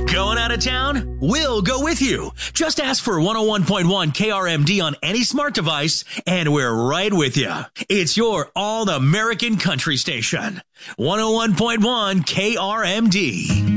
Going out of town? We'll go with you. Just ask for 101.1 KRMD on any smart device, and we're right with you. It's your all-American country station. 101.1 KRMD.